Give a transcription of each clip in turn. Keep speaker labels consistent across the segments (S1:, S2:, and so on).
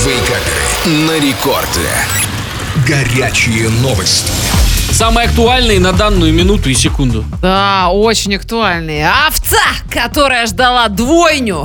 S1: Вейкаперы на рекорде. Горячие новости.
S2: Самые актуальные на данную минуту и секунду.
S3: Да, очень актуальные. Овца, которая ждала двойню.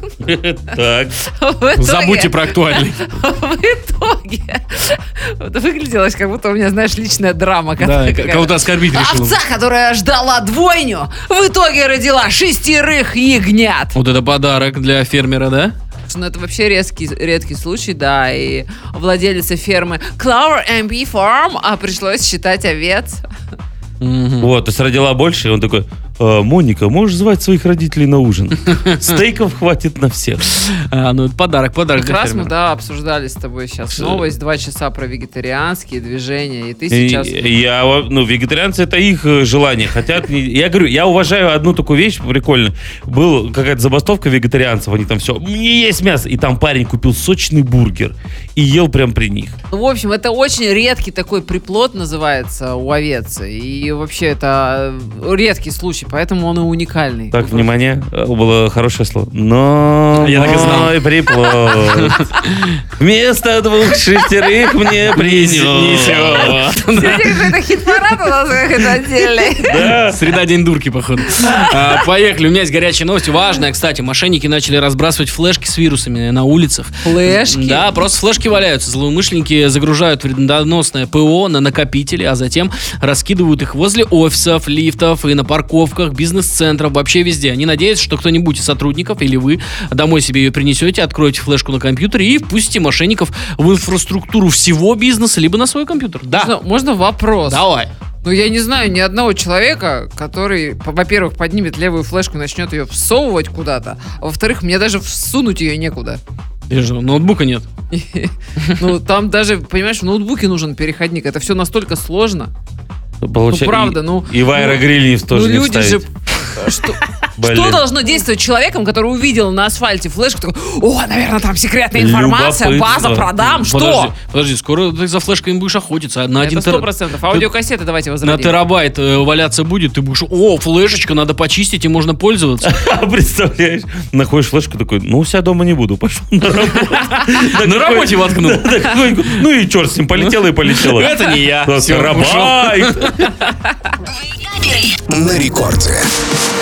S4: Так.
S2: Забудьте про актуальный.
S3: В итоге выгляделось, как будто у меня, знаешь, личная драма.
S2: Да, кого-то оскорбить решил.
S3: Овца, которая ждала двойню, в итоге родила 6 ягнят.
S2: Вот это подарок для фермера, да?
S3: Ну, это вообще редкий случай, да, и владелице фермы Clover MB Farm пришлось считать овец.
S4: Вот, то есть родила больше, и он такой: Моника, можешь звать своих родителей на ужин? Стейков хватит на всех.
S2: Ну это подарок
S3: Как
S2: для
S3: раз мы,
S2: фермера.
S3: да, обсуждали с тобой сейчас новость, 2 часа про вегетарианские движения, и ты сейчас...
S4: Вегетарианцы — это их желание. Хотят, я говорю, я уважаю одну такую вещь прикольную. Была какая-то забастовка вегетарианцев, они там все: не есть мясо. И там парень купил сочный бургер и ел прям при них.
S3: Ну, в общем, это очень редкий такой приплод называется у овец, и вообще это редкий случай, поэтому он и уникальный.
S4: Так, внимание, было хорошее слово. Но
S2: Я так и знал.
S4: мой приплод вместо 2 шестерых мне принес.
S3: Это хит-парад у нас какой-то отдельный.
S4: Да.
S2: Среда, день дурки, походу. Поехали. У меня есть горячая новость. Важная, кстати. Мошенники начали разбрасывать флешки с вирусами на улицах.
S3: Флешки?
S2: Да, просто флешки валяются. Злоумышленники загружают вредоносное ПО на накопители, а затем раскидывают их возле офисов, лифтов и на парковках, бизнес-центров, вообще везде. Они надеются, что кто-нибудь из сотрудников или вы домой себе ее принесете, откроете флешку на компьютере и впустите мошенников в инфраструктуру всего бизнеса, либо на свой компьютер. Да.
S3: Можно вопрос?
S2: Давай.
S3: Ну, я не знаю ни одного человека, который, во-первых, поднимет левую флешку и начнет ее всовывать куда-то, а во-вторых, мне даже всунуть ее некуда.
S2: Ноутбука нет.
S3: Ну, там даже, понимаешь, в ноутбуке нужен переходник. Это все настолько сложно.
S4: Получается,
S3: правда,
S4: и в аэрогриль тоже не
S3: люди же...
S4: вставить.
S3: Что должно действовать человеком, который увидел на асфальте флешку, такой: о, наверное, там секретная информация, база, продам, что?
S2: Подожди, скоро ты за флешками будешь охотиться. На
S3: Это 100%. Аудиокассеты давайте
S2: На
S3: возродим.
S2: терабайт валяться будет, ты будешь: о, флешечка, надо почистить и можно пользоваться.
S4: Представляешь, находишь флешку, такой: ну, у себя дома не буду, пошел на работу.
S2: На работе воткнул.
S4: Ну и черт с ним, полетела и полетела.
S2: Это не я. Всё,
S4: Терабайт.
S1: На рекорде.